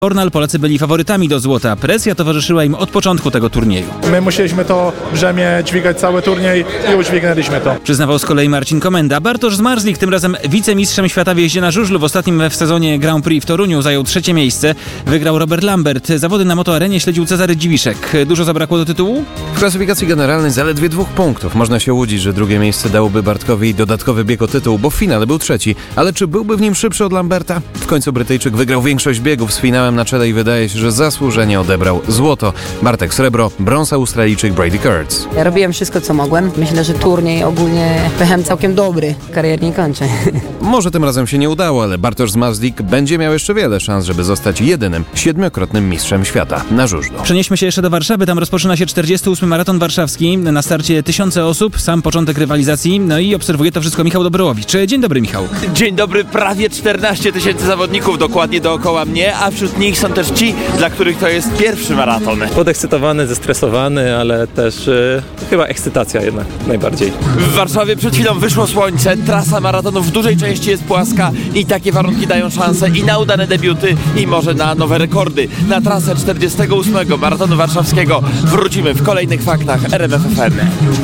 Bornal Polacy byli faworytami do złota. Presja towarzyszyła im od początku tego turnieju. My musieliśmy to brzemię dźwigać cały turniej i udźwignęliśmy to. Przyznawał z kolei Marcin Komenda. Bartosz Zmarzlik, tym razem wicemistrzem świata w jeździe na żużlu, w ostatnim w sezonie Grand Prix w Toruniu zajął 3. miejsce. Wygrał Robert Lambert. Zawody na motoarenie śledził Cezary Dziwiszek. Dużo zabrakło do tytułu? W klasyfikacji generalnej zaledwie 2 punktów. Można się łudzić, że drugie miejsce dałoby Bartkowi dodatkowy bieg o tytuł, bo w finale był 3. Ale czy byłby w nim szybszy od Lamberta? W końcu Brytyjczyk wygrał większość biegów z finałem na czele i wydaje się, że zasłużenie odebrał złoto. Bartek srebro, brąz Australijczyk Brady Kurtz. Ja robiłem wszystko, co mogłem. Myślę, że turniej ogólnie pojechałem całkiem dobry. Kariery nie kończę. Może tym razem się nie udało, ale Bartosz Zmarzlik będzie miał jeszcze wiele szans, żeby zostać jedynym 7-krotnym mistrzem świata na żużlu. Przenieśmy się jeszcze do Warszawy. Tam rozpoczyna się 48. maraton warszawski. Na starcie tysiące osób, sam początek rywalizacji. No i obserwuje to wszystko Michał Dobrowicz. Dzień dobry, Michał. Dzień dobry, prawie 14 000 zawodników dokładnie dookoła mnie, a wśród nich są też ci, dla których to jest pierwszy maraton. Podekscytowany, zestresowany, ale też chyba ekscytacja jednak najbardziej. W Warszawie przed chwilą wyszło słońce, trasa maratonu w dużej części jest płaska i takie warunki dają szansę i na udane debiuty i może na nowe rekordy. Na trasę 48. maratonu warszawskiego wrócimy w kolejnych faktach RMF FM.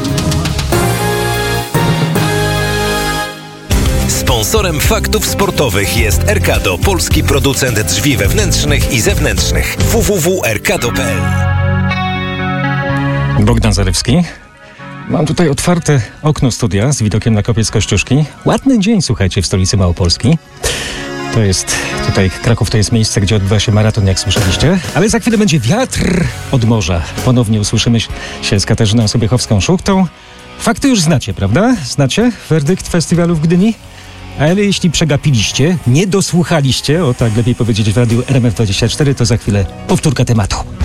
Sponsorem faktów sportowych jest Erkado, polski producent drzwi wewnętrznych i zewnętrznych. www.erkado.pl. Bogdan Zalewski. Mam tutaj otwarte okno studia z widokiem na Kopiec Kościuszki. Ładny dzień, słuchajcie, w stolicy Małopolski. To jest tutaj Kraków, to jest miejsce, gdzie odbywa się maraton, jak słyszeliście. Ale za chwilę będzie wiatr od morza. Ponownie usłyszymy się z Katarzyną Sobiechowską-Szuchtą. Fakty już znacie, prawda? Znacie werdykt festiwalu w Gdyni? Ale jeśli przegapiliście, nie dosłuchaliście, o tak lepiej powiedzieć w radiu RMF24, to za chwilę powtórka tematu.